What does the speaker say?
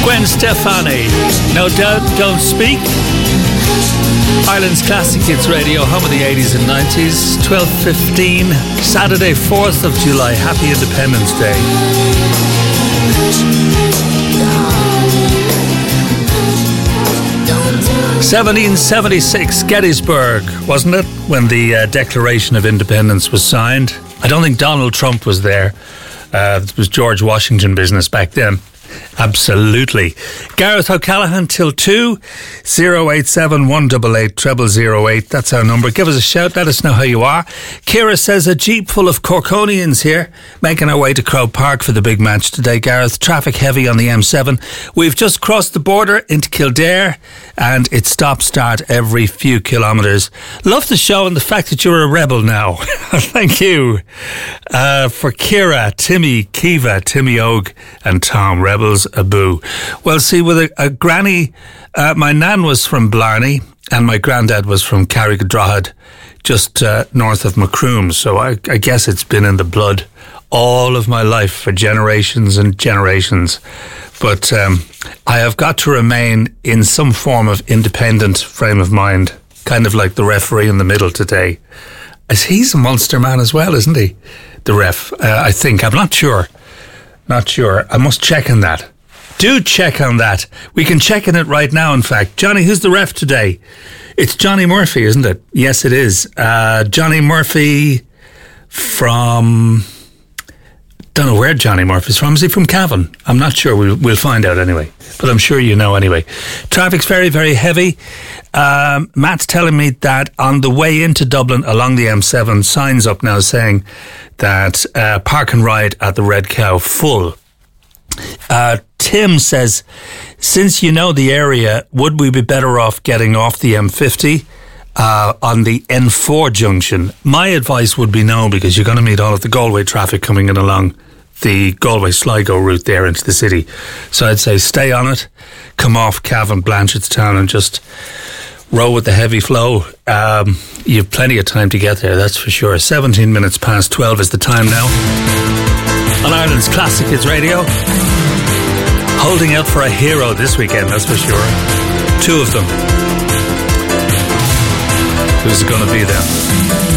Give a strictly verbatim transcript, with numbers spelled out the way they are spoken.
Gwen Stefani, No Doubt, Don't Speak. Ireland's Classic Hits Radio, home of the eighties and nineties. twelve fifteen, Saturday, fourth of July. Happy Independence Day. seventeen seventy-six, Gettysburg, wasn't it, when the uh, Declaration of Independence was signed? I don't think Donald Trump was there. Uh, it was George Washington business back then. Absolutely. Gareth O'Callaghan till two. zero eight seven one eight eight, zero zero zero eight. That's our number. Give us a shout. Let us know how you are. Kira says a jeep full of Corkonians here, making our way to Croke Park for the big match today. Gareth, traffic heavy on the M seven. We've just crossed the border into Kildare and it stops start every few kilometres. Love the show and the fact that you're a rebel now. Thank you. Uh, for Kira, Timmy, Kiva, Timmy Og and Tom, rebels a boo. Well, see, with a, a granny, uh, my nan was from Blarney and my granddad was from Carrigadrahad, just uh, north of Macroom. So I, I guess it's been in the blood all of my life for generations and generations. But um, I have got to remain in some form of independent frame of mind, kind of like the referee in the middle today. As he's a monster man as well, isn't he? The ref, uh, I think. I'm not sure. Not sure. I must check on that. Do check on that. We can check on it right now, in fact. Johnny, who's the ref today? It's Johnny Murphy, isn't it? Yes, it is. Uh, Johnny Murphy from... Don't know where Johnny Murphy's from. Is he from Cavan? I'm not sure. We'll, we'll find out anyway. But I'm sure you know anyway. Traffic's very, very heavy. Um, Matt's telling me that on the way into Dublin along the M seven, signs up now saying that uh, park and ride at the Red Cow full. Uh, Tim says, since you know the area, would we be better off getting off the M fifty uh, on the N four junction? My advice would be no, because you're going to meet all of the Galway traffic coming in along the Galway-Sligo route there into the city. So I'd say stay on it, come off Cavan, Blanchardstown and just roll with the heavy flow. Um, you have plenty of time to get there, that's for sure. seventeen minutes past twelve is the time now. On Ireland's Classic Hits Radio. Holding out for a hero this weekend, that's for sure. Two of them. Who's it going to be then?